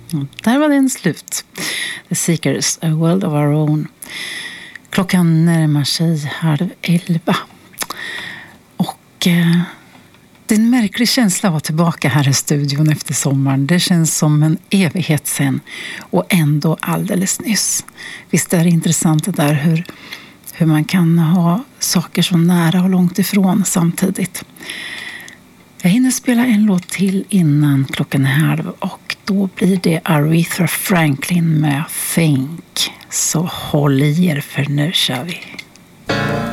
Där var den slut. The Seekers, A World of Our Own. Klockan närmar sig 10:30. Och det är en märklig känsla att vara tillbaka här i studion efter sommaren. Det känns som en evighet sen och ändå alldeles nyss. Visst är det intressant det där hur man kan ha saker så nära och långt ifrån samtidigt. Jag hinner spela en låt till innan klockan är 10:30 och då blir det Aretha Franklin med Think. Så håll i er för nu kör vi.